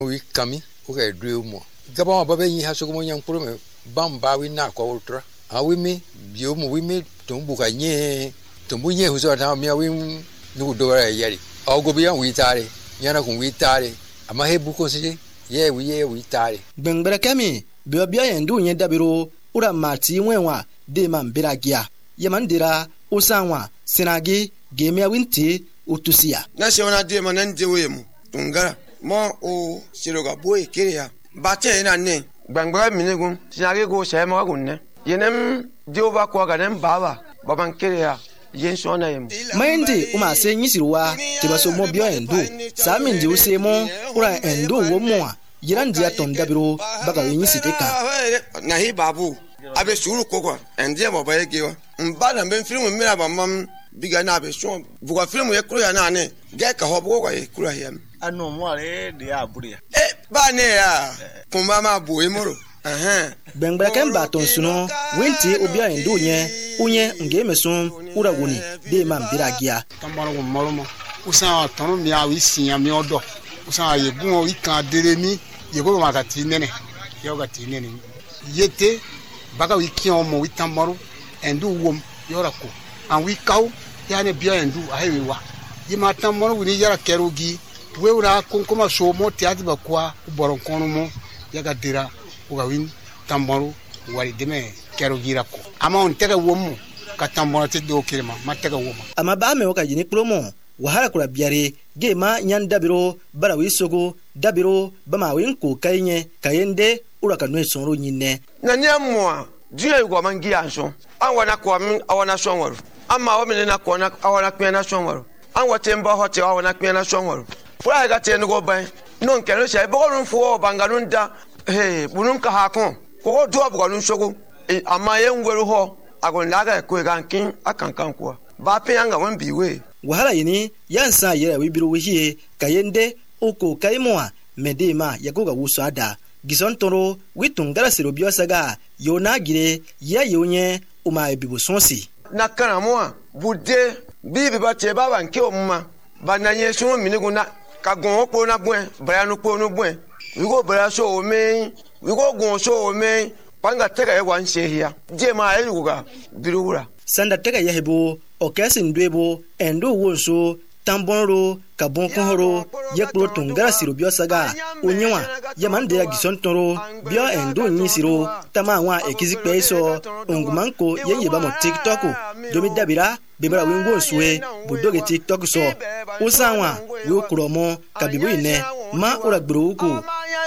we kami okay drill mo gaba ba ben yi ha so mo nyan kuro me bamba we na kwa ultra a we me bio mo we me tumbu ka nye tumbu nye hu so ta mi we nu do ra yari a go bi yan we tare yana kun we tare ama he bu ko se ye we tare bengbere kami bio bia yendu nye dabiro ura mati wenwa de man biragia yamandira usanwa sinagi gemia winti utusia na se wana de man nje we mu tungara mo o siroga boy kiria bate na ne bengbere minigun sinagi go se mo gunne yenem dioba kwa ganem baba baban kiria yen sona yem mayende uma se nyisirwa tibaso mo bio endu samindi usemo ura endu wo mo yirandia tondabiro baga yinsiteka na hi babu abe suru kokwa ende mo ba yegewa mbana ben film mira bamam biga na abe so buga film ye kuro ya na ne ge ka hobo kwa ye kuro ya anu mo are de aburia ba ne ya kuma ma bu emoro bengbere kemba tonsuno winti obia endu nye unye ngemesun uraguni de man biragia tambaro go moromo usa tonu mi awi sinya mi odo usa yegun o ikan dere mi yego ma ka tinene yoga tinene yete baga wiki omo witambaro endu wom yorako an wikau yani bia endu ahewa yima tambaro wini yara kerugi weura konkoma somo tiati bakwa boron konumo yaga dira uga win tambaro wali deme kerugira ko ama on tega womo ka tambaro te do kirema matega womo ama ba me waka jini plomo wahala kula biare gema nyandabiro barawi sogo dabiro bama winko kayenye kayende uraka nwe sonro nyine na nyamwa dia yugo mangi anso anwana kwa awana sonworo ama o mene na kwa na awana kwen na sonworo anwa temba hote awana kwen na sonworo fura ga te ngo ban non kero sha bogon fu bangalunda bunun ka hakon ko do bogon sogo ama yengwero ho agon laga ko gankin akankan kwa ba pe anga won biwe wahala yini yansa yera wibiru wihie kayende oko kaimoa medema yagoga wusada gisontoro witungara sirobio saga yona gire ya yonye uma ebibo sonsi nakana moa bude bibi bache baba nke omma bananye so miniguna kagon opo na buen branu po no buen we go bra so o me we go gon so o me panga tega e wan se hia je ma e yuga biruura sanda tega yehebo okesi ndwebo endo wonso tambonro kabonkonhoro yekpro tungara sirobio saga onyewa yamande gisontoro bio endo nyisiro tamawa ekizikpe iso ongumanko yeyeba mo TikTok domi dabira bebara wingo suwe budoge TikTok so usanwa we kuromo kabibu ine ma uragburu uku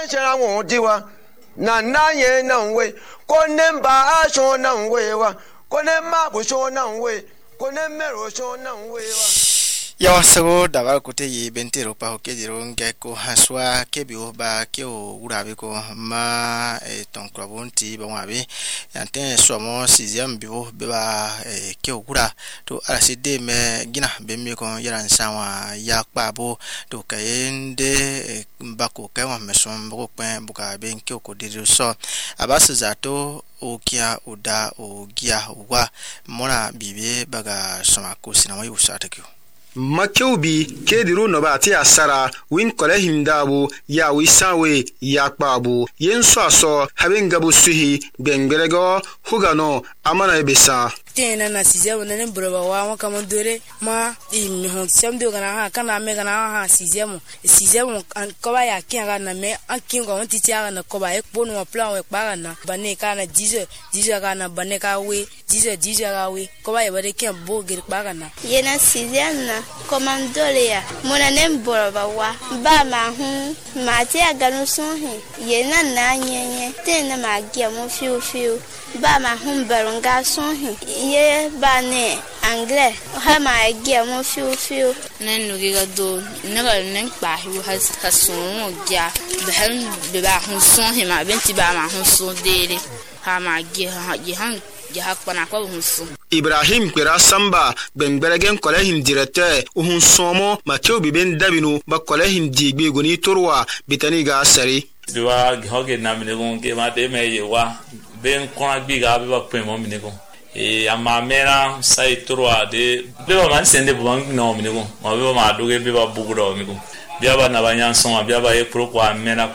na nanye na nwe konemba asho na nwe wa konema busho na nwe konemero sho na nwe wa ya sago dabar kote yi bentero pa hoke jiro ngeko haswa kebio ba keo urabe ko ma ton krabonti ba wabe yanten somo 6e bibo be ba keo ura to araside me gina be mi ko yaran sanwa ya kpabo to kayende mbako kawa mesom boko pen buka be keo ko dirio so abasa zato okia oda ogia wa mona bibe baga sama ko sinama yusata kyo Makeubi kediru no ba ti asara win kole himdabu ya wisawe ya kpabu yenso aso habengabu suhi bengerego hugano amana ebesa tena na size wona ne broba wa kama dore ma mi ho semdo kana ha kana me kana ha size mo ko ba ya kinga na me akin ko won ti tia na ko ba e ponu wa plan we pa na bane kana jize kana bane ka we jize ga we ko ba e bare kin bo gir pa kana yena size na komandole ya mona ne broba wa ba ma hu ma ti aga no so he yena na nyenye tena ma gia mo fiu ba ma hu baronga so he ye bane anglais ha ma gia mo fiu nen giga do neba nen pa hu hasun gia behel be ba hu son he ma benti ba ma hu son dele ha ma gia ha ya hakpana ko hunsu Ibrahim kwera samba benberegen kolejin directeur uhun somo Mathieu biben dabinu ba kolejin digbe goni torwa bitani ga sari biwa hoge na minegon ke ma de me wa ben kon agbi ga ba pemo minegon ama mera sai torwa de be ma sende buang no minegon ma be ma doge be ba buguro minegon biaba na banyanson biaba ye pro kwa mena